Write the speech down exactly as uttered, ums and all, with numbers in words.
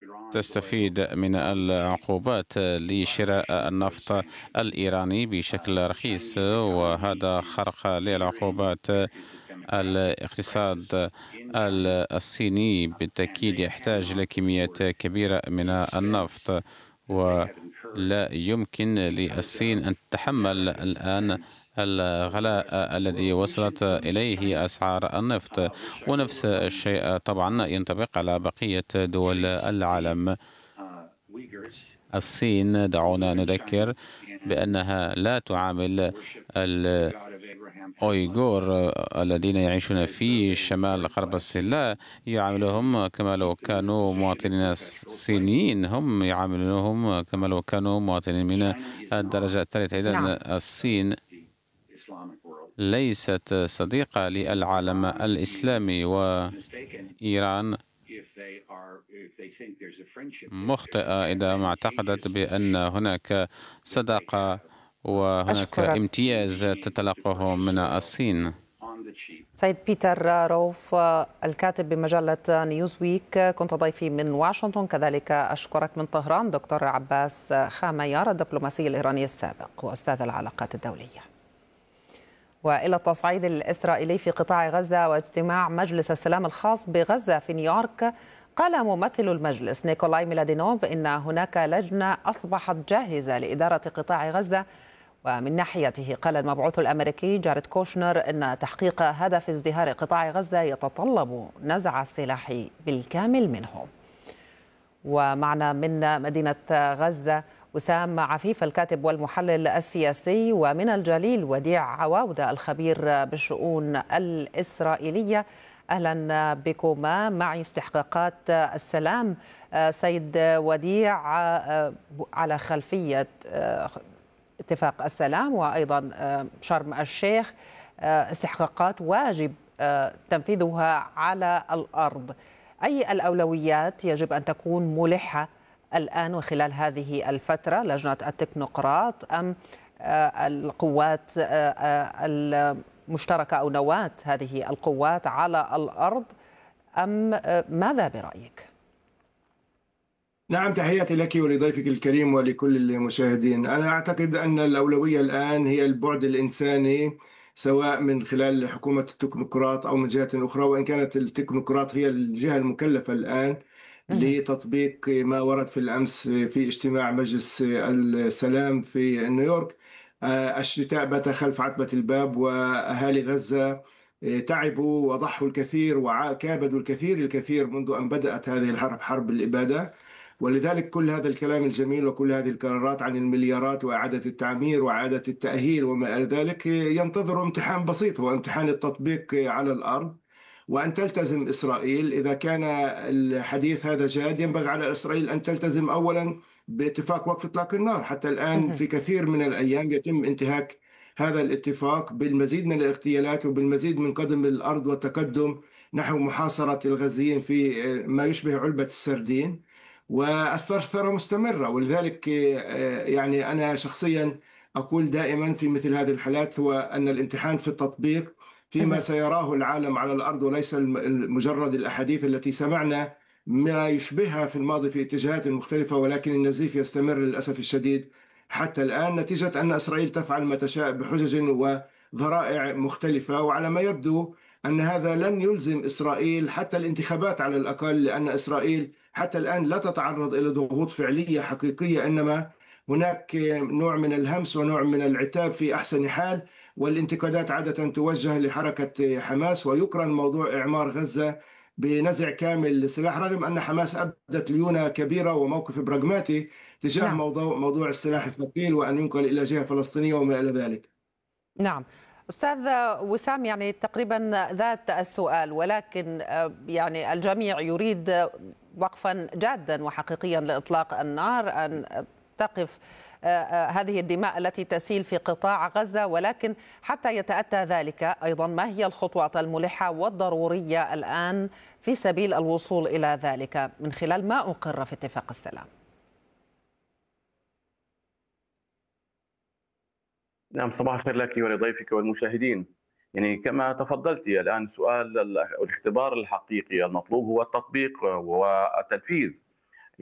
تستفيد من العقوبات لشراء النفط الإيراني بشكل رخيص، وهذا خرق للعقوبات الاقتصاد الصيني. بالتأكيد يحتاج لكميات كبيرة من النفط، ولا يمكن للصين أن تتحمل الآن الغلاء الذي وصلت إليه أسعار النفط. ونفس الشيء طبعا ينطبق على بقية دول العالم. الصين دعونا نذكر بأنها لا تعامل الأويغور الذين يعيشون في شمال غرب الصين، لا يعاملهم كما لو كانوا مواطنين صينيين، هم يعاملونهم كما لو كانوا مواطنين من الدرجة الثالثة. إذن نعم. الصين ليست صديقة للعالم الإسلامي، وإيران مخطئة إذا ما اعتقدت بأن هناك صداقة وهناك أشكرك امتياز تتلقاه من الصين. سيد بيتر روف، الكاتب بمجلة نيوزويك، كنت ضيفي من واشنطن. كذلك أشكرك من طهران دكتور عباس خاميار، الدبلوماسي الإيراني السابق وأستاذ العلاقات الدولية. وإلى التصعيد الإسرائيلي في قطاع غزة واجتماع مجلس السلام الخاص بغزة في نيويورك، قال ممثل المجلس نيكولاي ميلادينوف إن هناك لجنة أصبحت جاهزة لإدارة قطاع غزة. ومن ناحيته قال المبعوث الأمريكي جاريد كوشنر إن تحقيق هدف ازدهار قطاع غزة يتطلب نزع السلاح بالكامل منه. ومعنا من مدينة غزة وسام عفيف الكاتب والمحلل السياسي، ومن الجليل وديع عواودة الخبير بالشؤون الإسرائيلية. أهلا بكما. معي استحقاقات السلام. سيد وديع، على خلفية اتفاق السلام وأيضا شرم الشيخ، استحقاقات واجب تنفيذها على الأرض، أي الأولويات يجب أن تكون ملحة الآن وخلال هذه الفترة؟ لجنة التكنوقراط أم القوات المشتركة أو نواة هذه القوات على الأرض، أم ماذا برأيك؟ نعم، تحياتي لك ولضيفك الكريم ولكل المشاهدين. أنا أعتقد أن الأولوية الآن هي البعد الإنساني، سواء من خلال حكومة التكنوقراط أو من جهة أخرى، وإن كانت التكنوقراط هي الجهة المكلفة الآن لتطبيق ما ورد في الأمس في اجتماع مجلس السلام في نيويورك. الشتاء بات خلف عتبة الباب، وأهالي غزة تعبوا وضحوا الكثير وكابدوا الكثير الكثير منذ أن بدأت هذه الحرب، حرب الإبادة. ولذلك كل هذا الكلام الجميل وكل هذه القرارات عن المليارات وإعادة التعمير وإعادة التأهيل وما إلى ذلك ينتظر امتحان بسيط، هو امتحان التطبيق على الأرض، وأن تلتزم إسرائيل. إذا كان الحديث هذا جاد، ينبغي على إسرائيل أن تلتزم أولا باتفاق وقف إطلاق النار. حتى الآن في كثير من الأيام يتم انتهاك هذا الاتفاق بالمزيد من الاغتيالات وبالمزيد من قدم الأرض والتقدم نحو محاصرة الغزيين في ما يشبه علبة السردين، والثرثرة مستمرة. ولذلك يعني أنا شخصيا أقول دائما في مثل هذه الحالات هو أن الامتحان في التطبيق فيما سيراه العالم على الأرض، وليس مجرد الأحاديث التي سمعنا ما يشبهها في الماضي في اتجاهات مختلفة، ولكن النزيف يستمر للأسف الشديد حتى الآن، نتيجة أن إسرائيل تفعل ما تشاء بحجج وذرائع مختلفة. وعلى ما يبدو أن هذا لن يلزم إسرائيل حتى الانتخابات على الأقل، لأن إسرائيل حتى الآن لا تتعرض إلى ضغوط فعلية حقيقية، إنما هناك نوع من الهمس ونوع من العتاب في أحسن حال، والانتقادات عادة توجه لحركة حماس، ويقرن موضوع إعمار غزة بنزع كامل للسلاح، رغم أن حماس أبدت ليونة كبيرة وموقف براغماتي تجاه نعم. موضوع, موضوع السلاح الثقيل وأن ينقل إلى جهة فلسطينية وما إلى ذلك. نعم أستاذ وسام، يعني تقريبا ذات السؤال، ولكن يعني الجميع يريد وقفا جادا وحقيقيا لإطلاق النار، أن تقف هذه الدماء التي تسيل في قطاع غزة، ولكن حتى يتأتى ذلك أيضا ما هي الخطوات الملحة والضرورية الآن في سبيل الوصول إلى ذلك من خلال ما أقر في اتفاق السلام؟ نعم، صباح الخير لك ولضيفك والمشاهدين. يعني كما تفضلت الآن سؤال الاختبار الحقيقي المطلوب هو التطبيق والتنفيذ.